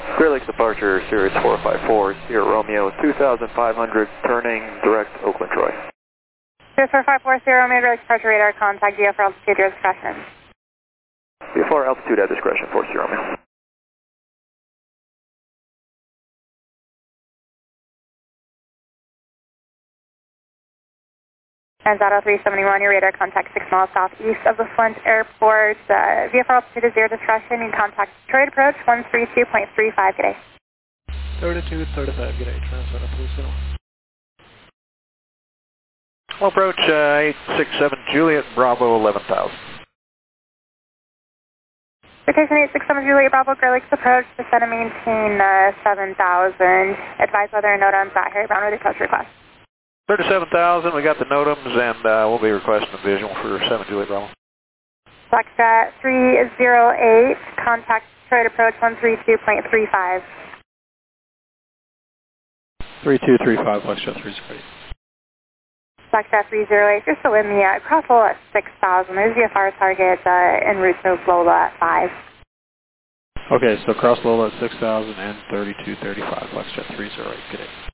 Great Lakes departure, Sirius 454, Sierra Romeo 2500, turning direct Oakland, Troy. Sirius 454, Sierra Romeo, direct departure radar, contact VFR altitude, your discretion. VFR altitude at discretion for Sierra Romeo. Manzato 371, your radar contact 6 miles southeast of the Flint Airport. VFR altitude is your discretion. You can contact Detroit approach 132.35. Good day. 3235, good day. Transfer to Lucille. Approach 867 Juliet Bravo 11,000. Citation 867 Juliet Bravo, Great Lakes approach, descend and maintain 7,000. Advise whether a NOTAMs at Harry Brown with approach request. 37,000, we got the NOTAMs, and we'll be requesting a visual for 7 Juliet Bravo. Foxtrot 308, contact Detroit approach 132.35. 3235, Foxtrot 308. Foxtrot 308, you're still in the crosswell at 6,000. There's VFR target en route to Lola at 5. Okay, so cross Lola at 6,000 and 3235, Foxtrot 308, good day.